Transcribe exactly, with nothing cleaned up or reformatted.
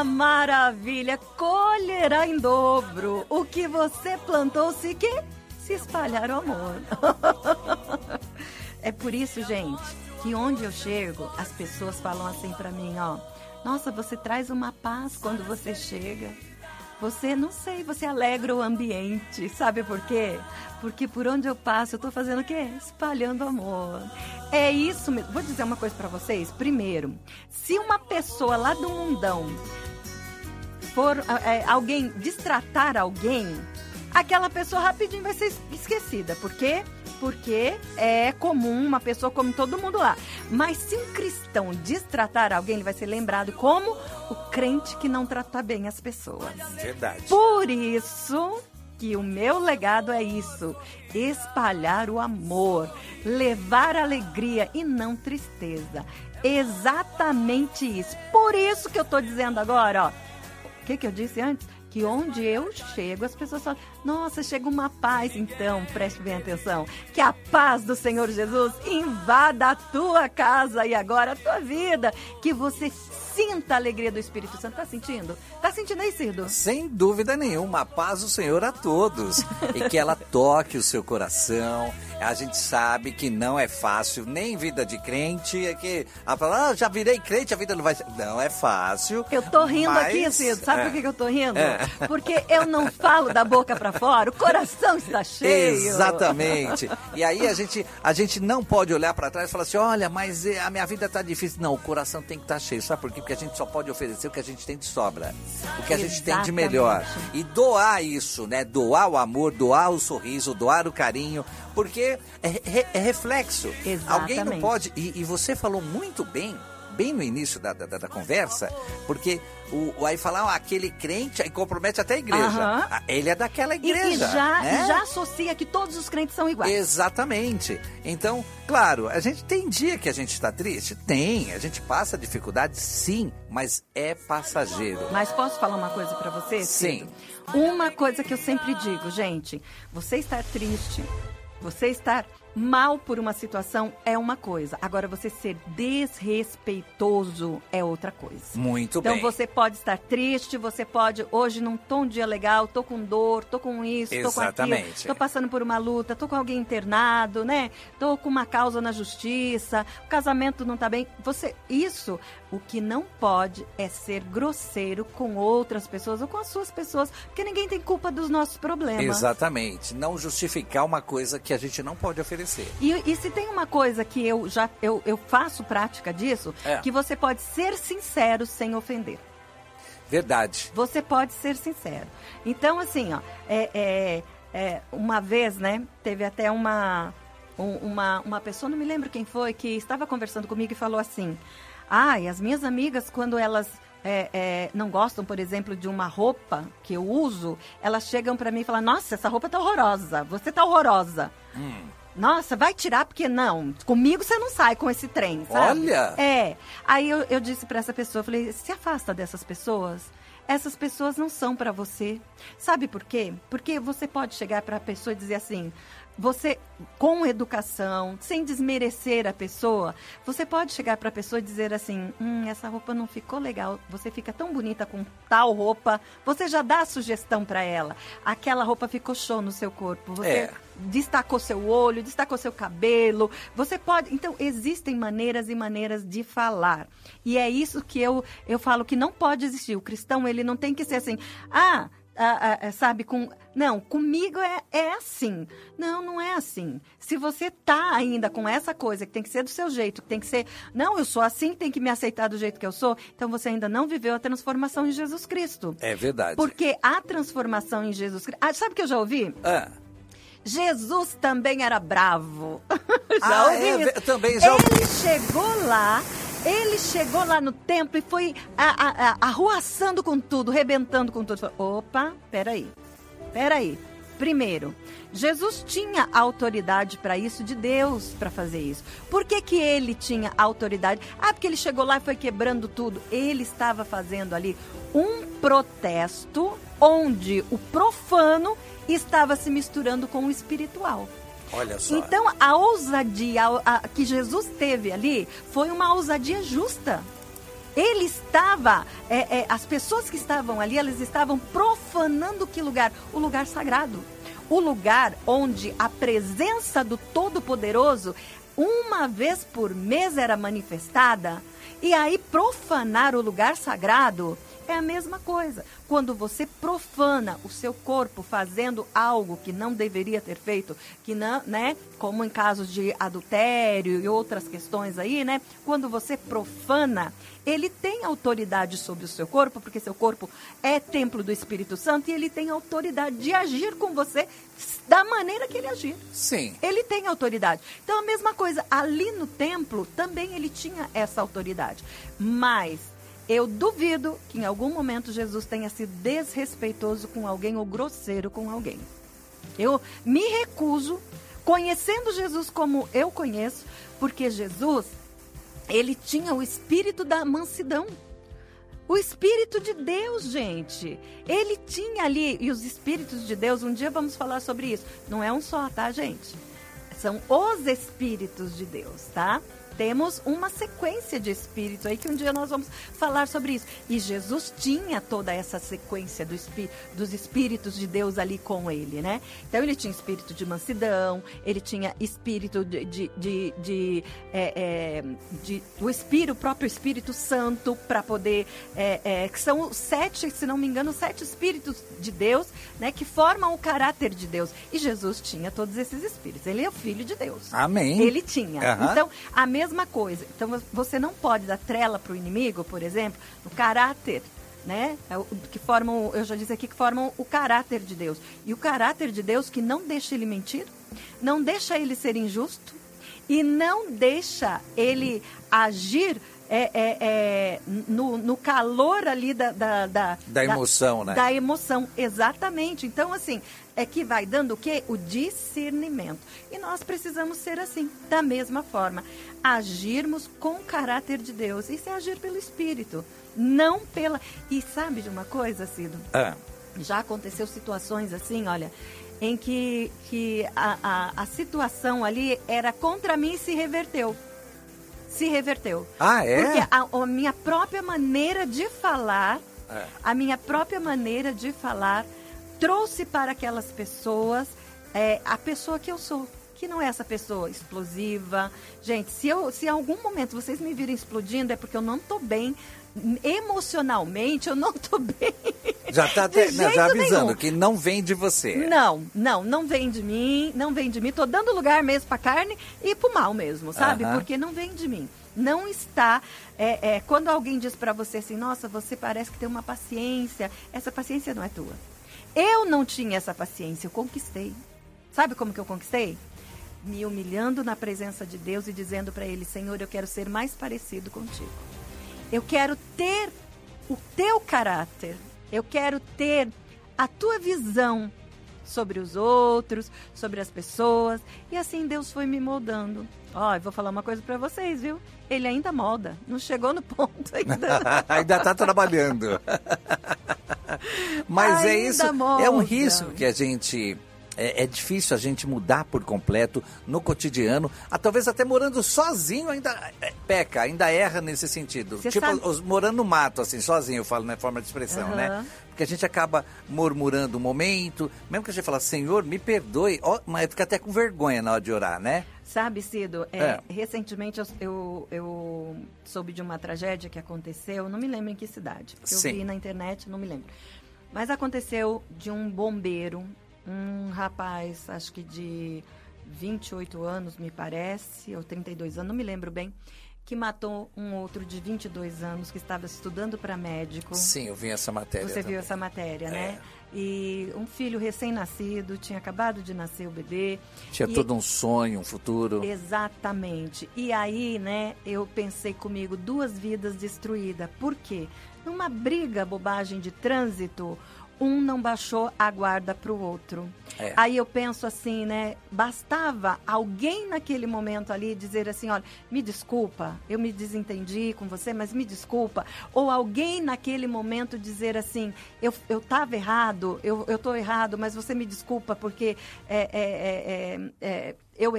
maravilha! Colherá em dobro o que você plantou, se que se espalhar o amor. É por isso, gente, que onde eu chego, as pessoas falam assim pra mim, ó. Nossa, você traz uma paz quando você chega. Você, não sei, você alegra o ambiente. Sabe por quê? Porque por onde eu passo, eu tô fazendo o quê? Espalhando amor. É isso mesmo. Vou dizer uma coisa pra vocês. Primeiro, se uma pessoa lá do mundão for é, alguém destratar alguém, aquela pessoa rapidinho vai ser esquecida. Por quê? Porque é comum, uma pessoa come todo mundo lá. Mas se um cristão destratar alguém, ele vai ser lembrado como o crente que não trata bem as pessoas. Verdade. Por isso que o meu legado é isso: espalhar o amor, levar alegria e não tristeza. Exatamente isso. Por isso que eu tô dizendo agora, ó. O que que eu disse antes? Que onde eu chego, as pessoas falam, nossa, chega uma paz. Então, preste bem atenção, que a paz do Senhor Jesus invada a tua casa e agora a tua vida, que você sinta a alegria do Espírito Santo. Tá sentindo? Tá sentindo aí, Cido? Sem dúvida nenhuma, a paz do Senhor a todos. E que ela toque o seu coração. A gente sabe que não é fácil, nem vida de crente, é que a fala, ah, já virei crente, a vida não vai ser. Não é fácil. Eu tô rindo mas... aqui, Cido. Sabe é. por que que eu tô rindo? É. Porque eu não falo da boca pra fora, o coração está cheio. Exatamente. E aí a gente, a gente não pode olhar pra trás e falar assim, olha, mas a minha vida tá difícil. Não, o coração tem que estar cheio. Sabe por quê? Porque a gente só pode oferecer o que a gente tem de sobra. O que a gente tem de melhor. E doar isso, né? Doar o amor, doar o sorriso, doar o carinho. Porque é, é reflexo. Exatamente. Alguém não pode... E, e você falou muito bem, bem no início da, da, da conversa, porque o, o aí falar, ah, aquele crente, aí compromete até a igreja. Uhum. Ah, ele é daquela igreja. E, e, já, né? e já associa que todos os crentes são iguais. Exatamente. Então, claro, a gente tem dia que a gente está triste? Tem. A gente passa dificuldade, sim, mas é passageiro. Mas posso falar uma coisa pra você, Sim. Cido? Uma coisa que eu sempre digo, gente, você estar triste, você estar mal por uma situação é uma coisa. Agora, você ser desrespeitoso é outra coisa. Muito então, bem. Então, você pode estar triste, você pode... Hoje não tô um dia legal, tô com dor, tô com isso, tô com aquilo. Tô passando por uma luta, tô com alguém internado, né? Tô com uma causa na justiça, o casamento não tá bem. Você... Isso, o que não pode é ser grosseiro com outras pessoas ou com as suas pessoas, porque ninguém tem culpa dos nossos problemas. Exatamente. Não justificar uma coisa que a gente não pode oferecer. E, e se tem uma coisa que eu já eu, eu faço prática disso, é. que você pode ser sincero sem ofender. Verdade. Você pode ser sincero. Então, assim, ó, é, é, é, uma vez, né, teve até uma, um, uma, uma pessoa, não me lembro quem foi, que estava conversando comigo e falou assim, ah, e as minhas amigas, quando elas... É, é, não gostam, por exemplo, de uma roupa que eu uso, elas chegam pra mim e falam, nossa, essa roupa tá horrorosa, você tá horrorosa. Hum. Nossa, vai tirar, porque não, comigo você não sai com esse trem, sabe? Olha! É, aí eu, eu disse pra essa pessoa, eu falei, se afasta dessas pessoas, essas pessoas não são pra você. Sabe por quê? Porque você pode chegar pra pessoa e dizer assim, você, com educação, sem desmerecer a pessoa, você pode chegar para a pessoa e dizer assim, hum, essa roupa não ficou legal, você fica tão bonita com tal roupa, você já dá a sugestão para ela, aquela roupa ficou show no seu corpo, você é. destacou seu olho, destacou seu cabelo, você pode... Então, existem maneiras e maneiras de falar, e é isso que eu, eu falo que não pode existir, o cristão, ele não tem que ser assim, ah... Ah, ah, sabe, com... Não, comigo é, é assim. Não, não é assim. Se você tá ainda com essa coisa que tem que ser do seu jeito, que tem que ser... Não, eu sou assim, tem que me aceitar do jeito que eu sou. Então, você ainda não viveu a transformação em Jesus Cristo. É verdade. Porque a transformação em Jesus Cristo... Ah, sabe o que eu já ouvi? Ah. Jesus também era bravo. já ah, ouvi é, isso. Também já ouvi. Ele chegou lá... Ele chegou lá no templo e foi a, a, a, arruaçando com tudo, rebentando com tudo. Falou, opa, peraí, peraí. Primeiro, Jesus tinha autoridade para isso, de Deus para fazer isso. Por que que ele tinha autoridade? Ah, porque ele chegou lá e foi quebrando tudo. Ele estava fazendo ali um protesto onde o profano estava se misturando com o espiritual. Olha só. Então, a ousadia a, a, que Jesus teve ali foi uma ousadia justa. Ele estava, é, é, as pessoas que estavam ali, elas estavam profanando que lugar? O lugar sagrado. O lugar onde a presença do Todo-Poderoso, uma vez por mês, era manifestada. E aí, profanar o lugar sagrado é a mesma coisa. Quando você profana o seu corpo fazendo algo que não deveria ter feito, que não, né, como em casos de adultério e outras questões aí, né, quando você profana, ele tem autoridade sobre o seu corpo, porque seu corpo é templo do Espírito Santo, e ele tem autoridade de agir com você da maneira que ele agir. Sim. Ele tem autoridade. Então, a mesma coisa, ali no templo, também ele tinha essa autoridade. Mas eu duvido que em algum momento Jesus tenha sido desrespeitoso com alguém ou grosseiro com alguém. Eu me recuso, conhecendo Jesus como eu conheço, porque Jesus, ele tinha o espírito da mansidão. O Espírito de Deus, gente. Ele tinha ali, e os Espíritos de Deus, um dia vamos falar sobre isso. Não é um só, tá, gente? São os Espíritos de Deus, tá? Temos uma sequência de espíritos aí que um dia nós vamos falar sobre isso. E Jesus tinha toda essa sequência do espí dos espíritos de Deus ali com ele, né? Então ele tinha espírito de mansidão, ele tinha espírito de, de, de, de, é, é, de o espírito, o próprio Espírito Santo, para poder, é, é, que são sete, se não me engano, sete espíritos de Deus, né? Que formam o caráter de Deus. E Jesus tinha todos esses espíritos. Ele é o Filho de Deus. Amém. Ele tinha. Uhum. Então, a mesma Mesma coisa. Então, você não pode dar trela para o inimigo, por exemplo, no caráter, né? Que formam, eu já disse aqui, que formam o caráter de Deus. E o caráter de Deus que não deixa ele mentir, não deixa ele ser injusto e não deixa ele agir é, é, é, no, no calor ali da... Da, da, da emoção, da, né? Da emoção, exatamente. Então, assim, é que vai dando o quê? O discernimento. E nós precisamos ser assim, da mesma forma. Agirmos com o caráter de Deus. Isso é agir pelo Espírito, não pela... E sabe de uma coisa, Cido? Ah. Já aconteceu situações assim, olha, em que, que a, a, a situação ali era contra mim e se reverteu. Se reverteu. Ah, é? Porque a, a minha própria maneira de falar, é. a minha própria maneira de falar trouxe para aquelas pessoas é, a pessoa que eu sou, que não é essa pessoa explosiva. Gente, se, eu, se em algum momento vocês me virem explodindo, é porque eu não estou bem emocionalmente, eu não estou bem. Já está já avisando nenhum. Que não vem de você. Não, não, não vem de mim, não vem de mim. Estou dando lugar mesmo para carne e para o mal mesmo, sabe? Uh-huh. Porque não vem de mim. Não está, é, é, quando alguém diz para você assim, nossa, você parece que tem uma paciência, essa paciência não é tua. Eu não tinha essa paciência, eu conquistei. Sabe como que eu conquistei? Me humilhando na presença de Deus e dizendo para Ele, Senhor, eu quero ser mais parecido contigo. Eu quero ter o teu caráter. Eu quero ter a tua visão sobre os outros, sobre as pessoas. E assim Deus foi me moldando. Ó, oh, eu vou falar uma coisa para vocês, viu? Ele ainda molda. Não chegou no ponto ainda. Ainda está trabalhando. Mas ainda é isso. Molda. É um risco que a gente... É, é difícil a gente mudar por completo no cotidiano. Ah, talvez até morando sozinho ainda é, peca, ainda erra nesse sentido. Cê tipo, sabe... os, morando no mato, assim, sozinho, eu falo na forma de expressão, uhum. né? Porque a gente acaba murmurando um momento, mesmo que a gente fala, Senhor, me perdoe, oh, mas fica até com vergonha na hora de orar, né? Sabe, Cido, é, é. recentemente eu, eu, eu soube de uma tragédia que aconteceu, não me lembro em que cidade, porque Sim. eu vi na internet, não me lembro. Mas aconteceu de um bombeiro, um rapaz, acho que de vinte e oito anos, me parece, ou trinta e dois anos, não me lembro bem, que matou um outro de vinte e dois anos que estava estudando para médico. Sim, eu vi essa matéria. Você também. viu essa matéria, é. né? E um filho recém-nascido, tinha acabado de nascer o bebê. Tinha e... todo um sonho, um futuro. Exatamente. E aí, né, eu pensei comigo, duas vidas destruídas. Por quê? Numa briga, bobagem de trânsito, um não baixou a guarda para o outro. É. Aí eu penso assim, né? Bastava alguém naquele momento ali dizer assim, olha, me desculpa, eu me desentendi com você, mas me desculpa. Ou alguém naquele momento dizer assim, eu eu estava errado, eu eu estou errado, mas você me desculpa porque é, é, é, é, é, eu